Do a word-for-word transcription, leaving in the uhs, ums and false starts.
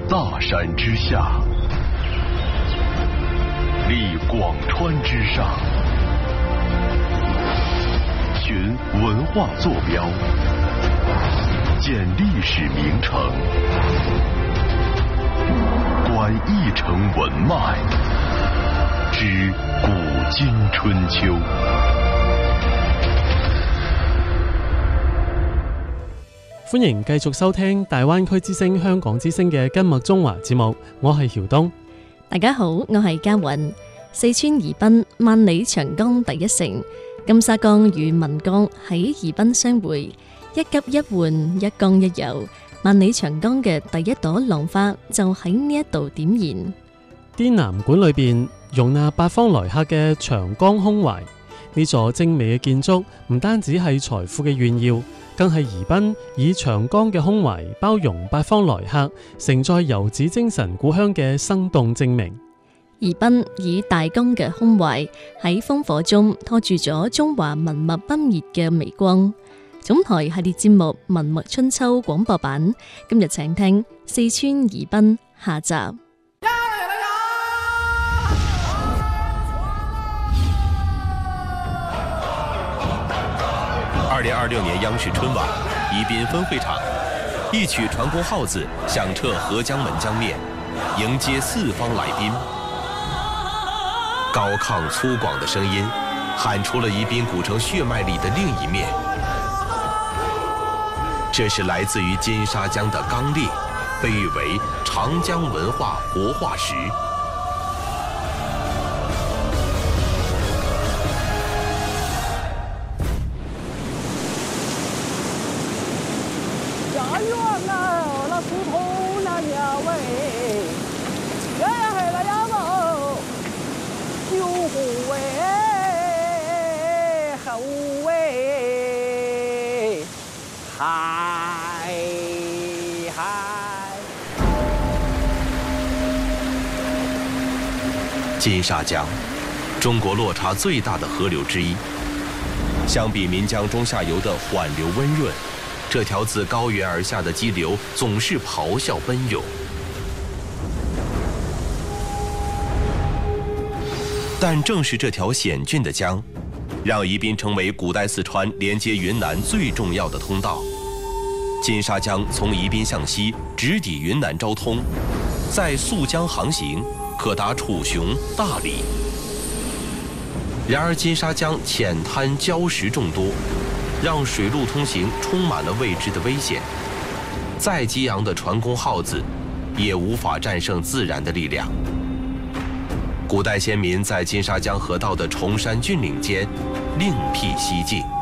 大山之下，立广川之上，寻文化坐标，鉴历史名城，观一城文脉，知古今春秋。 歡迎繼續收聽大灣區之聲香港之聲嘅今麥中華節目，我係曉東。 大家好，我係嘉雲。四川宜賓萬里長江第一城，金沙江與岷江喺宜賓相會，一急一緩，一江一游，萬里長江嘅第一朵浪花就喺呢一度點燃。 滇南館裏邊容納八方來客嘅長江胸懷，呢座精美嘅建築唔單止係財富嘅炫耀，更係宜賓以長江嘅胸懷包容八方來客，承載遊子精神故鄉嘅生動證明。 宜賓以大江嘅胸懷喺烽火中拖住咗中華文物不滅嘅微光。總台系列節目《文物春秋》廣播版，今日請聽四川宜賓下集。 二零二六年央視春晚，宜賓分會場，一曲《船公號子》響徹合江門江面，迎接四方來賓。高亢粗獷的聲音，喊出了宜賓古城血脈裏的另一面。這是來自於金沙江的剛烈，被譽為長江文化活化石。金沙江，中國落差最大的河流之一。相比岷江中下游的緩流溫潤，這條自高原而下的激流總是咆哮奔湧。但正是這條險峻的江，讓宜賓成為古代四川連接雲南最重要的通道。金沙江從宜賓向西直抵雲南昭通，在溯江航行可達楚雄、大理。然而金沙江淺灘礁石眾多，讓水路通行充滿了未知的危險。再激昂的船公號子，也無法戰勝自然的力量。古代先民在金沙江河道的崇山峻嶺間另闢蹊徑。